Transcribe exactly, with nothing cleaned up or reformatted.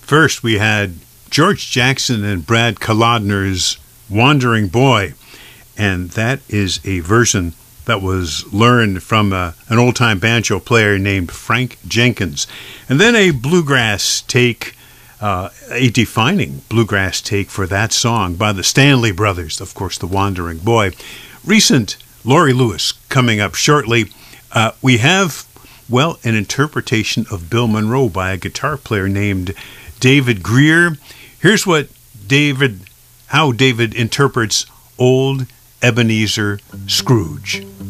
First, we had George Jackson and Brad Kalodner's Wandering Boy, and that is a version that was learned from a, an old-time banjo player named Frank Jenkins. And then a bluegrass take, uh, a defining bluegrass take for that song by the Stanley Brothers, of course, The Wandering Boy. Recent Laurie Lewis coming up shortly. Uh, we have, well, an interpretation of Bill Monroe by a guitar player named David Greer. Here's what David, how David interprets Old Ebenezer Scrooge.